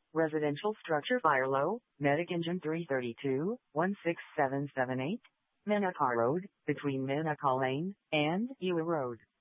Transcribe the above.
Residential structure fire low, medic engine 332, 16778. Menachar Road, between Menachar Lane and Ewa Road.